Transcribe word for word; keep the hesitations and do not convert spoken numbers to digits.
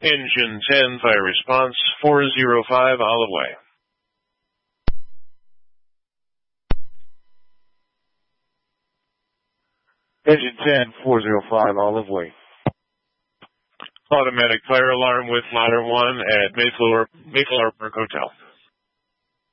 Engine ten, fire response four zero five, Olive Way. Engine ten, four zero five, Olive Way. Automatic fire alarm with ladder one at Mayflower, Mayflower Park Hotel.